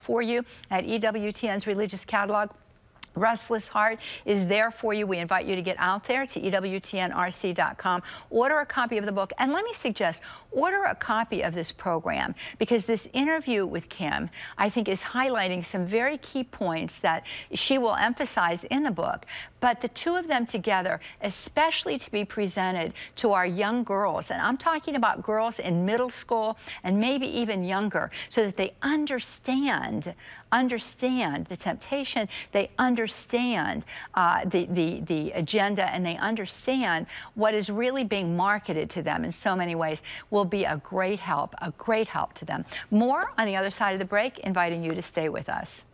for you at EWTN's Religious Catalog. Restless Heart is there for you. We invite you to get out there to EWTNRC.com, order a copy of the book, and let me suggest, order a copy of this program, because this interview with Kim, I think, is highlighting some very key points that she will emphasize in the book. But the two of them together, especially to be presented to our young girls, and I'm talking about girls in middle school and maybe even younger, so that they understand the temptation, they understand the agenda, and they understand what is really being marketed to them in so many ways, will be a great help to them. More on the other side of the break, inviting you to stay with us.